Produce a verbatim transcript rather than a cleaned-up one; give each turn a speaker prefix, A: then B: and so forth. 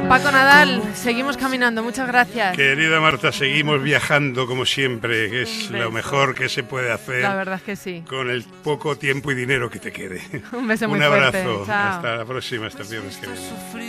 A: Paco Nadal, seguimos caminando, muchas gracias.
B: Querida Marta, seguimos viajando como siempre, que es lo mejor que se puede hacer.
A: La verdad es que sí.
B: Con el poco tiempo y dinero que te quede.
A: Un beso muy
B: fuerte. Un abrazo.
A: Fuerte. Chao.
B: Hasta la próxima, hasta el viernes que viene.